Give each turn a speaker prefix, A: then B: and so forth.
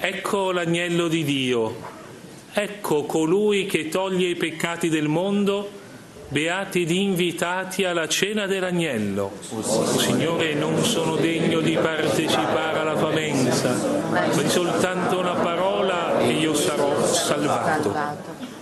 A: Ecco l'agnello di Dio, ecco colui che toglie i peccati del mondo, beati ed invitati alla cena dell'agnello. O Signore, non sono degno di partecipare alla tua mensa, ma di soltanto una parola e io sarò salvato.